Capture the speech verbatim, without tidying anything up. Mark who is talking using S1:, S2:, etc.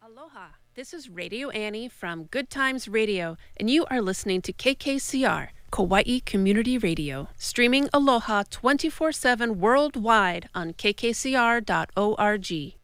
S1: Aloha, this is Radio Annie from Good Times Radio, and you are listening to K K C R, Kauai Community Radio, streaming Aloha twenty-four seven worldwide on k k c r dot org.